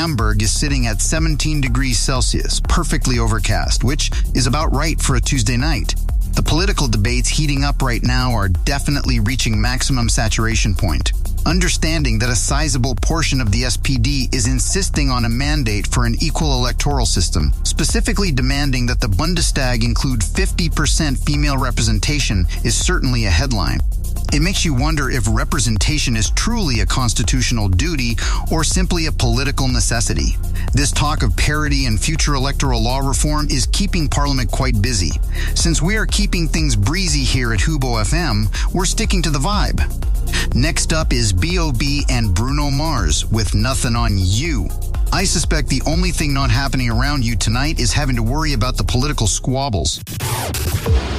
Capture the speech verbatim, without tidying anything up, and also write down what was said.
Hamburg is sitting at seventeen degrees Celsius, perfectly overcast, which is about right for a Tuesday night. The political debates heating up right now are definitely reaching maximum saturation point. Understanding that a sizable portion of the S P D is insisting on a mandate for an equal electoral system, specifically demanding that the Bundestag include fifty percent female representation, is certainly a headline. It makes you wonder if representation is truly a constitutional duty or simply a political necessity. This talk of parity and future electoral law reform is keeping Parliament quite busy. Since we are keeping things breezy here at Hubo F M, we're sticking to the vibe. Next up is B O B and Bruno Mars with Nothing on You. I suspect the only thing not happening around you tonight is having to worry about the political squabbles.